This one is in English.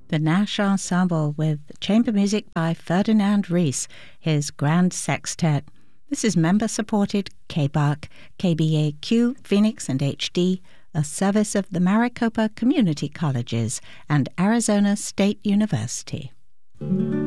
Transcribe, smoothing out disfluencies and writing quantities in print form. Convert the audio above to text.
The Nash Ensemble with chamber music by Ferdinand Ries, his Grand Sextet. This is member-supported KBAQ, KBAQ, Phoenix and HD, a service of the Maricopa Community Colleges and Arizona State University.